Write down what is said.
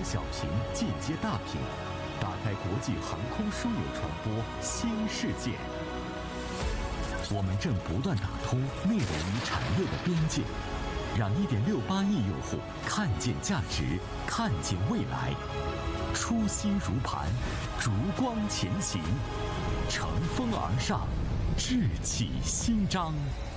小型进阶大品，打开国际航空枢纽传播新世界。我们正不断打通内容与产业的边界，让1.68亿用户看见价值，看见未来。初心如磐，烛光前行，乘风而上，志气新章。